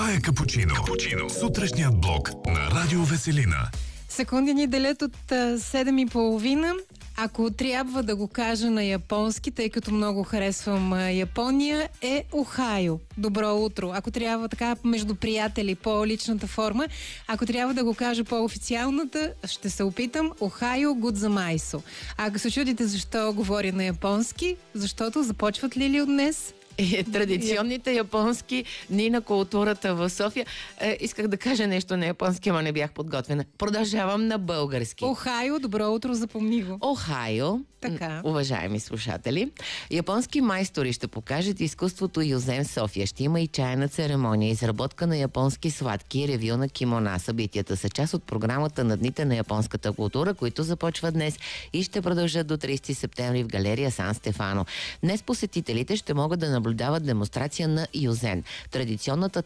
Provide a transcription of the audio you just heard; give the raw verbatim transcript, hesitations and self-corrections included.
Това е Капучино. Капучино. Сутрешният блок на Радио Веселина. Секунди ни делят от а, седем и половина. Ако трябва да го кажа на японски, тъй като много харесвам а, Япония, е Охайо. Добро утро. Ако трябва така между приятели, по-личната форма, ако трябва да го кажа по-официалната, ще се опитам Охайо Гудзамайсо. Ако се чудите защо говоря на японски, защото започват ли ли от днес? Е, традиционните японски дни на културата в София. Е, исках да кажа нещо на японски, но не бях подготвена. Продължавам на български. Охайо, добро утро, запомни го. Охайо, така. Уважаеми слушатели, японски майстори ще покажат изкуството Юзен в София. Ще има и чайна церемония, изработка на японски сладки, ревю на кимона. Събитията са част от програмата на Дните на японската култура, които започват днес и ще продължат до тридесети септември в галерия Сан Стефано. Днес посетителите ще могат да наблюдават демонстрация на Юзен, традиционната